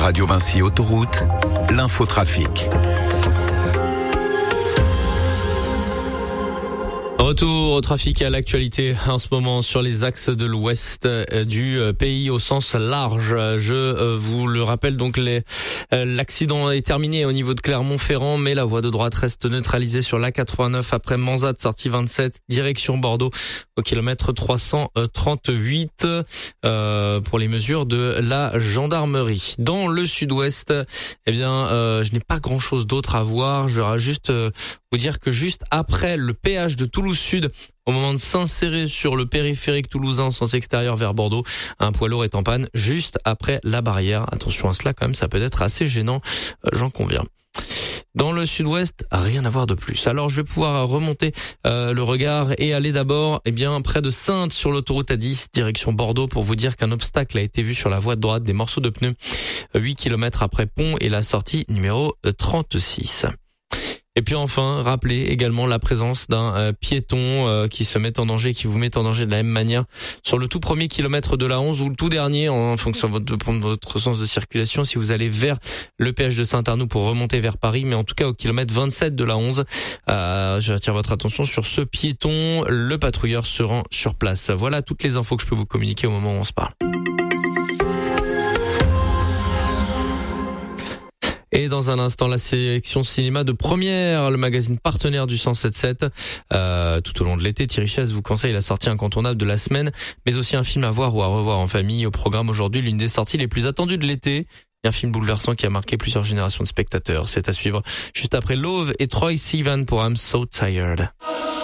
Radio Vinci Autoroute, l'infotrafic. Retour au trafic et à l'actualité en ce moment sur les axes de l'ouest du pays au sens large. Je vous le rappelle donc, l'accident est terminé au niveau de Clermont-Ferrand, mais la voie de droite reste neutralisée sur l'A89 après Manzate, sortie 27, direction Bordeaux au kilomètre 338 pour les mesures de la gendarmerie. Dans le sud-ouest, je n'ai pas grand-chose d'autre à voir. Je vais juste vous dire que juste après le péage de Toulouse Sud, au moment de s'insérer sur le périphérique toulousain en sens extérieur vers Bordeaux, un poids lourd est en panne juste après la barrière. Attention à cela quand même, ça peut être assez gênant, j'en conviens. Dans le sud-ouest, rien à voir de plus. Alors je vais pouvoir remonter le regard et aller d'abord près de Saintes sur l'autoroute A10 direction Bordeaux pour vous dire qu'un obstacle a été vu sur la voie de droite, des morceaux de pneus 8 km après Pont et la sortie numéro 36. Et puis enfin, rappelez également la présence d'un piéton qui se met en danger, qui vous met en danger de la même manière sur le tout premier kilomètre de la 11 ou le tout dernier en fonction de votre sens de circulation si vous allez vers le péage de Saint-Arnoux pour remonter vers Paris, mais en tout cas au kilomètre 27 de la 11. J'attire votre attention sur ce piéton, le patrouilleur se rend sur place. Voilà toutes les infos que je peux vous communiquer au moment où on se parle. Et dans un instant, la sélection cinéma de Première, le magazine partenaire du 107.7. Tout au long de l'été, Thierry Chaise vous conseille la sortie incontournable de la semaine, mais aussi un film à voir ou à revoir en famille. Au programme aujourd'hui, l'une des sorties les plus attendues de l'été. Un film bouleversant qui a marqué plusieurs générations de spectateurs. C'est à suivre juste après Love et Troye Sivan pour I'm So Tired.